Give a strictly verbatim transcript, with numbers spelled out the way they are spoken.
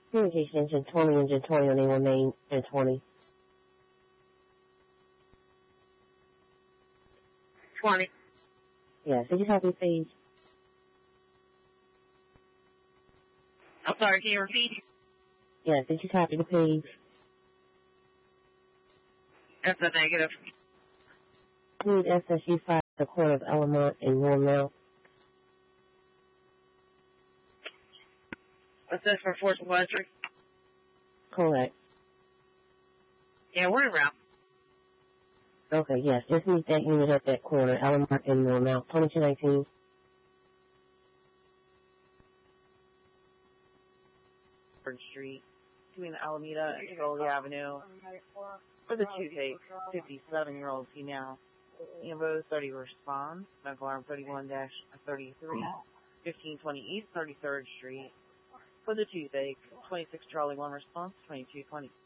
Communication engine twenty, engine twenty on A one main, and twenty. twenty. Yes, did you copy, please? I'm sorry, can you repeat? Yes, did you copy the page? That's a negative. Need S S U five, the corner of Elamont and Royal. What's this for Fort Western? Correct. Yeah, we're in route. Okay, yes, just need that unit at that corner, Elamont and Royal, twenty-two nineteen. Street, between Alameda and Goldie Avenue, for the two case, fifty-seven-year-old female. Evo thirty responds, medical arm thirty-one dash thirty-three, fifteen twenty East thirty-third Street. For the toothache, twenty-six Charlie one response, twenty-two twenty.